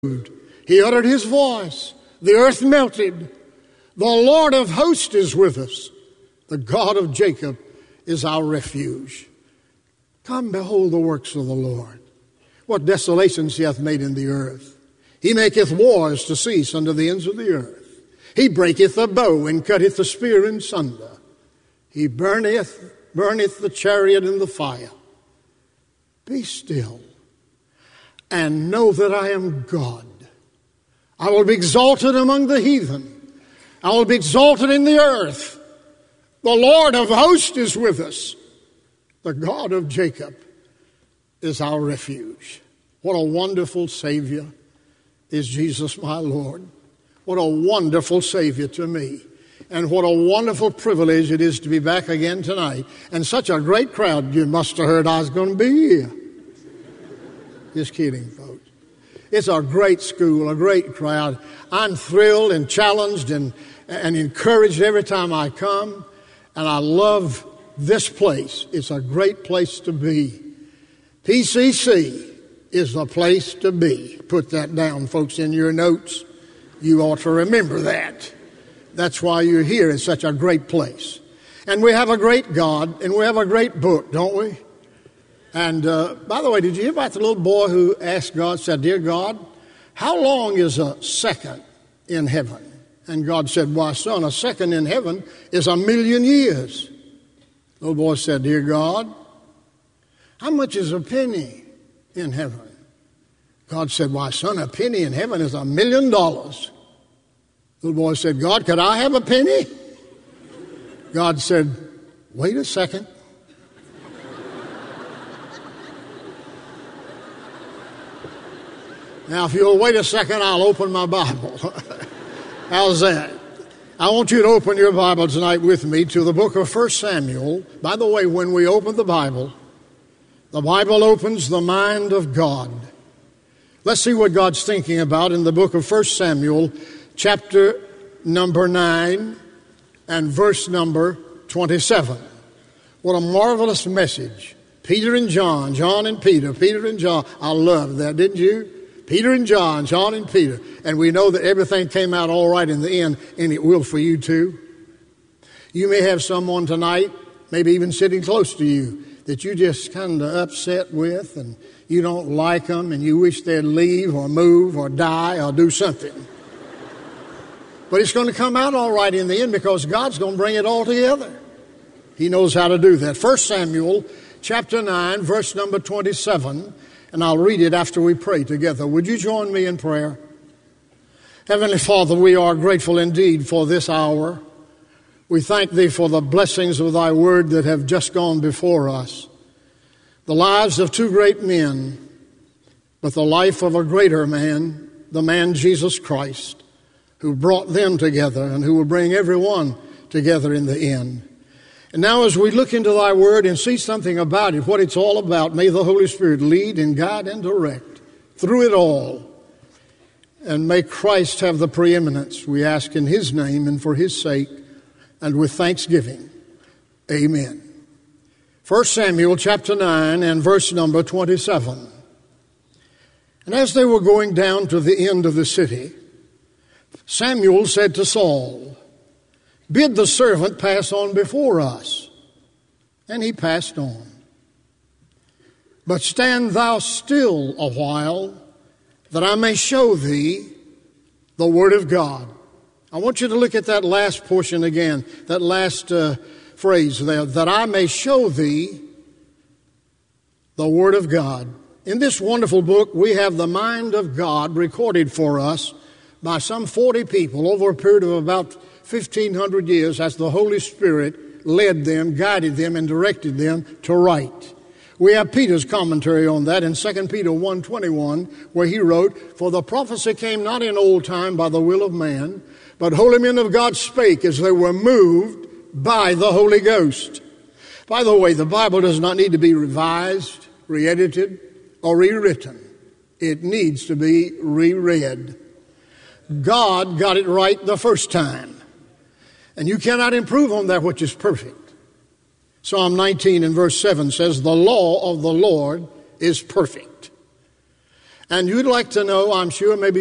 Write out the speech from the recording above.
He uttered his voice. The earth melted. The Lord of hosts is with us. The God of Jacob is our refuge. Come, behold the works of the Lord. What desolations he hath made in the earth. He maketh wars to cease under the ends of the earth. He breaketh the bow and cutteth the spear in sunder. He burneth the chariot in the fire. Be still and know that I am God. I will be exalted among the heathen. I will be exalted in the earth. The Lord of hosts is with us. The God of Jacob is our refuge. What a wonderful Savior is Jesus, my Lord. What a wonderful Savior to me. And what a wonderful privilege it is to be back again tonight. And such a great crowd. You must have heard I was going to be here. Just kidding, folks. It's a great school, a great crowd. I'm thrilled and challenged and encouraged every time I come. And I love this place. It's a great place to be. PCC is the place to be. Put that down, folks, in your notes. You ought to remember that. That's why you're here. It's such a great place. And we have a great God, and we have a great book, don't we? And by the way, did you hear about the little boy who asked God, said, "Dear God, how long is a second in heaven?" And God said, "Why, son, a second in heaven is 1,000,000 years." The little boy said, "Dear God, how much is a penny in heaven?" God said, "Why, son, a penny in heaven is $1,000,000. The little boy said, "God, could I have a penny?" God said, "Wait a second." Now, if you'll wait a second, I'll open my Bible. How's that? I want you to open your Bible tonight with me to the book of 1 Samuel. By the way, when we open the Bible opens the mind of God. Let's see what God's thinking about in the book of 1 Samuel, chapter number 9 and verse number 27. What a marvelous message. Peter and John, John and Peter, Peter and John. I love that, didn't you? Peter and John, John and Peter. And we know that everything came out all right in the end, and it will for you too. You may have someone tonight, maybe even sitting close to you, that you just kind of upset with, and you don't like them, and you wish they'd leave or move or die or do something. But it's going to come out all right in the end because God's going to bring it all together. He knows how to do that. 1 Samuel chapter 9, verse number 27. And I'll read it after we pray together. Would you join me in prayer? Heavenly Father, we are grateful indeed for this hour. We thank Thee for the blessings of Thy word that have just gone before us. The lives of two great men, but the life of a greater man, the man Jesus Christ, who brought them together and who will bring everyone together in the end. And now as we look into Thy word and see something about it, what it's all about, may the Holy Spirit lead and guide and direct through it all. And may Christ have the preeminence, we ask in His name and for His sake and with thanksgiving. Amen. 1 Samuel chapter 9 and verse number 27. And as they were going down to the end of the city, Samuel said to Saul, "Bid the servant pass on before us." And he passed on. "But stand thou still a while, that I may show thee the word of God." I want you to look at that last portion again, that last phrase there, that I may show thee the word of God. In this wonderful book, we have the mind of God recorded for us by some 40 people over a period of about 1,500 years as the Holy Spirit led them, guided them, and directed them to write. We have Peter's commentary on that in 2 Peter 1:21, where he wrote, "For the prophecy came not in old time by the will of man, but holy men of God spake as they were moved by the Holy Ghost." By the way, the Bible does not need to be revised, re-edited, or rewritten. It needs to be reread. God got it right the first time. And you cannot improve on that which is perfect. Psalm 19 and verse 7 says, "The law of the Lord is perfect." And you'd like to know, I'm sure, maybe